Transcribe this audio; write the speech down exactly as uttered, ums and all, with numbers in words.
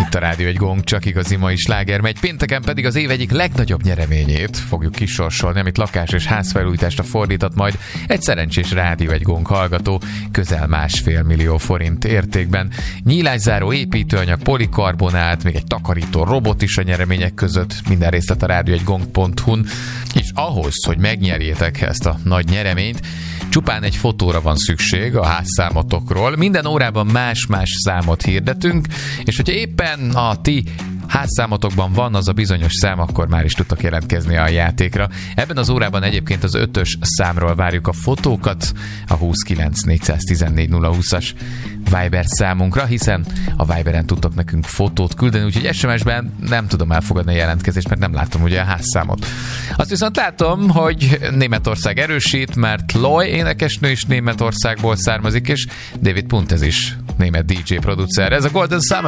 itt a Rádió egy Gong, csak igazi mai sláger megy. Pénteken pedig az év egyik legnagyobb nyereményét fogjuk kisorsolni, amit lakás- és házfelújításra fordított majd egy szerencsés Rádió egy Gong hallgató közel másfél millió forint értékben. Nyílászáró, építőanyag, polikarbonát, még egy takarító robot is a nyeremények között. Minden részlet a rádió egy gong pont hu-n. És ahhoz, hogy megnyerjétek ezt a nagy nyereményt, csupán egy fotóra van szükség a házszámotokról. Minden órában más-más számot hirdetünk, és hogyha éppen a ti házszámotokban van az a bizonyos szám, akkor már is tudtok jelentkezni a játékra. Ebben az órában egyébként az ötös számról várjuk a fotókat, a huszonkilenc négyszáztizennégy nulla húszas Viber számunkra, hiszen a Viberen tudtok nekünk fotót küldeni, úgyhogy es em es-ben nem tudom elfogadni a jelentkezést, mert nem látom ugye a házszámot. Azt viszont látom, hogy Németország erősít, mert Loy énekesnő is Németországból származik, és David Puntez is német dé dzsé producer. Ez a Golden Summer.